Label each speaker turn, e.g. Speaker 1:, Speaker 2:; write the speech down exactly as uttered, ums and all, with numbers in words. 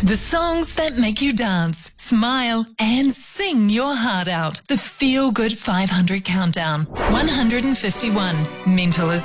Speaker 1: The songs that make you dance, smile, and sing your heart out. The Feel Good five hundred Countdown. one hundred fifty-one. Mental